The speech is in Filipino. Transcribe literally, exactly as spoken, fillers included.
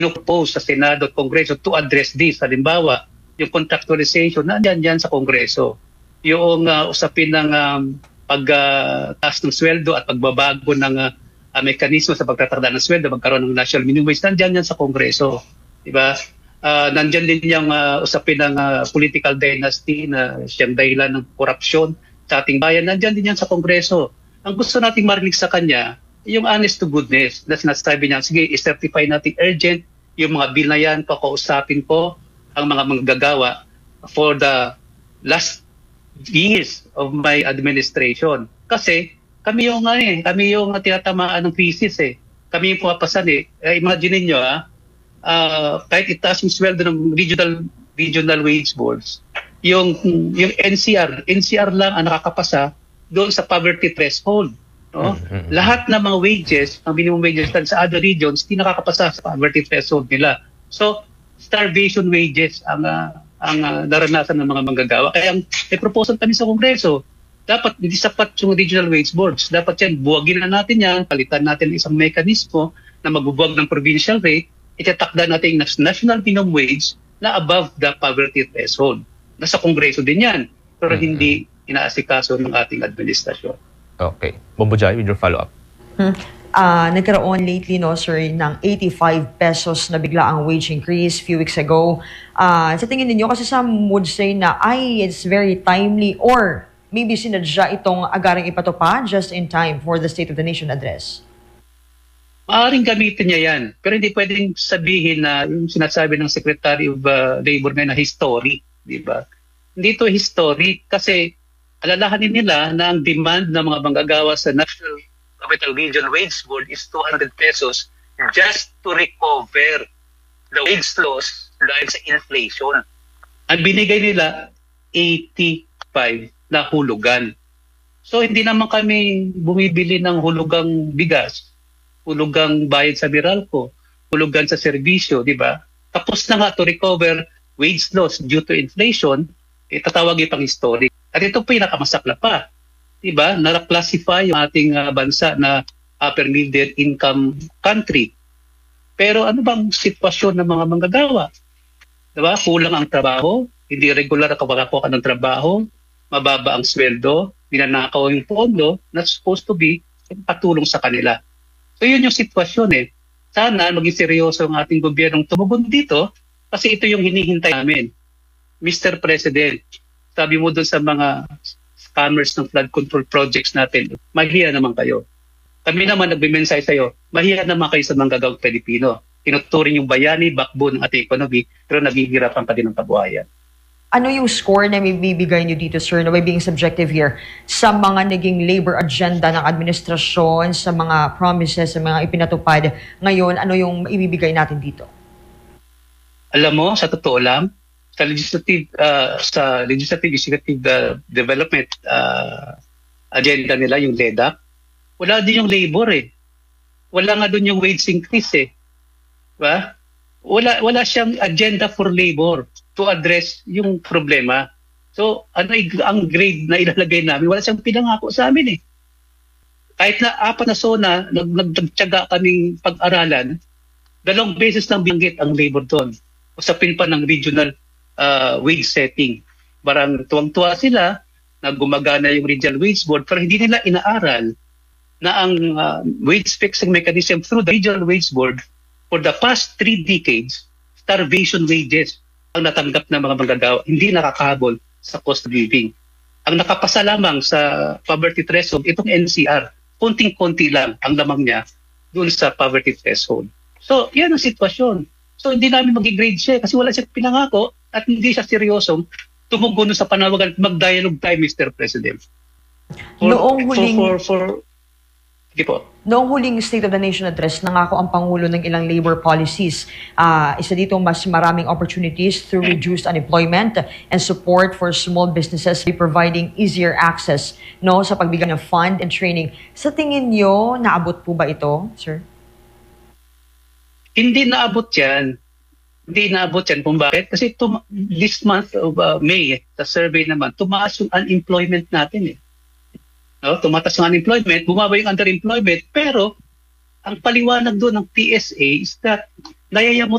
pinupose sa Senado at Kongreso to address this. Halimbawa, yung contractualization, nandyan yan sa Kongreso. Yung uh, usapin ng um, pag-taas uh, ng sweldo at pagbabago ng uh, uh, mekanismo sa pagtatakda ng sweldo, magkaroon ng national minimum wage, nandyan yan sa Kongreso. Diba? Uh, nandyan din yung uh, usapin ng uh, political dynasty na siyang dahilan ng korupsyon sa ating bayan, nandyan din yan sa Kongreso. Ang gusto nating marinig sa kanya, yung honest to goodness na sinasabi niya, sige, i-certify natin urgent yung mga bill na yan, pakausapin ko ang mga manggagawa for the last years of my administration. Kasi kami yung, eh, kami yung tinatamaan ng crisis eh. Kami yung pumapasan eh. eh imagine niyo ah, Uh, kahit itaas yung sweldo ng regional regional wage boards, yung yung N C R, N C R lang ang nakakapasa doon sa poverty threshold. No? Mm-hmm. Lahat ng mga wages, ang minimum wages sa other regions, hindi nakakapasa sa poverty threshold nila. So, starvation wages ang uh, ang uh, naranasan ng mga manggagawa. Kaya may proposal kami sa Kongreso, dapat hindi sapat yung regional wage boards. Dapat yan, buwagin na natin yan, palitan natin isang mekanismo na magbubuwag ng provincial rate, itatakda natin yung national minimum wage na above the poverty threshold. Nasa Kongreso din yan, pero mm-hmm. hindi inaasikaso ng ating administrasyon. Okay. Bombojay, with your follow-up. Hmm. Uh, nagkaroon lately, no, sir, ng eighty-five pesos na bigla ang wage increase few weeks ago. Uh, sa tingin ninyo, kasi some would say na, ay, it's very timely, or maybe sinadya itong agaring ipatupad just in time for the State of the Nation address? Maaaring gamitin niya yan. Pero hindi pwedeng sabihin na yung sinasabi ng Secretary of uh, Labor na history. Di ba? Hindi ito history kasi alalahanin nila na ang demand ng mga manggagawa sa National Capital Region Wage Board is two hundred pesos just to recover the wage loss dahil sa inflation. Ang binigay nila, eighty-five na hulugan. So hindi naman kami bumibili ng hulugang bigas, hulugang bayad sa Meralco, hulugan sa serbisyo, di ba? Tapos na nga to recover wage loss due to inflation, itatawag eh, itong history. At ito po yung nakamasakla pa. Di ba? Nara-classify yung ating uh, bansa na upper middle income country. Pero ano bang sitwasyon ng mga manggagawa? Di ba? Kulang ang trabaho, hindi regular ang kabakakuha ng trabaho, mababa ang sweldo, ninanakaw yung pondo na supposed to be patulong sa kanila. So yun yung sitwasyon eh. Sana maging seryoso ang ating gobyernong tumugon dito kasi ito yung hinihintay namin. Mister President, sabi mo doon sa mga scammers ng flood control projects natin, mahiya naman kayo. Kami naman nagbimensahe sa'yo, mahiya naman kayo sa manggagawang Pilipino. Tinuturing yung bayani, backbone ng ating economy, pero naghihirapan pa din ang kabuhayan. Ano yung score na may bibigay niyo dito, sir, na by being subjective here, sa mga naging labor agenda ng administrasyon, sa mga promises, sa mga ipinatupad ngayon, ano yung ibibigay natin dito? Alam mo, sa totoo lang, sa legislative, uh, sa legislative executive uh, development uh, agenda nila, yung L E D A C, wala din yung labor eh. Wala nga doon yung wage increase eh. Diba? Wala, wala siyang agenda for labor to address yung problema. So, ano ang grade na ilalagay namin? Wala siyang pinangako sa amin eh. Kahit na apat na zona, nag nagtyaga kaming pag-aralan, dalawang beses lang binanggit ang labor doon. Usapin pa ng regional uh, wage setting. Barang tuwang-tuwa sila na gumagana yung regional wage board pero hindi nila inaaral na ang uh, wage fixing mechanism through the regional wage board for the past three decades, starvation wages ang natanggap ng mga manggagawa, hindi nakakahabol sa cost of living. Ang nakapasa lamang sa poverty threshold, itong N C R, konting-konti lang ang lamang niya doon sa poverty threshold. So, yan ang sitwasyon. So, hindi namin mag-grade siya kasi wala siya pinangako at hindi siya seryosong tumugon sa panawagan, mag-dialogue tayo, Mister President. For, Noong huling... For, for, for, Sige po. Noong huling State of the Nation address, nangako ang Pangulo ng ilang labor policies. Uh, isa dito mas maraming opportunities through reduced unemployment and support for small businesses by providing easier access no, sa pagbigay ng fund and training. Sa tingin nyo, naabot po ba ito, sir? Hindi naabot yan. Hindi naabot yan. Kung bakit? Kasi tum- this month of uh, May, sa survey naman, tumaas yung unemployment natin eh. No, tumatas yung unemployment, bumaba yung underemployment, pero ang paliwanag doon ng P S A is that nayayamot